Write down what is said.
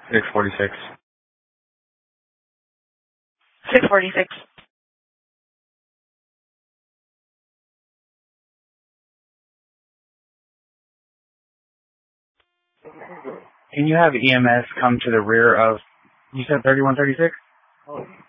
646. 646. Can you have EMS come to the rear of, you said 3136?